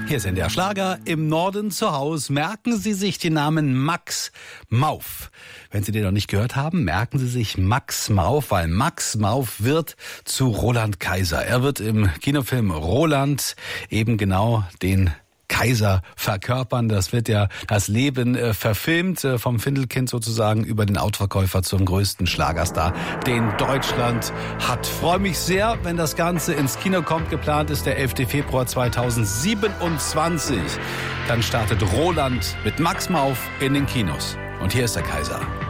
Hier ist NDR Schlager im Norden zu Hause. Merken Sie sich den Namen Max Mauff. Wenn Sie den noch nicht gehört haben, merken Sie sich Max Mauff, weil Max Mauff wird zu Roland Kaiser. Er wird im Kinofilm Roland eben genau den Kaiser verkörpern. Das wird ja das Leben verfilmt, vom Findelkind sozusagen über den Autoverkäufer zum größten Schlagerstar, den Deutschland hat. Freue mich sehr, wenn das Ganze ins Kino kommt. Geplant ist der 11. Februar 2027. Dann startet Roland mit Max Mauff in den Kinos. Und hier ist der Kaiser.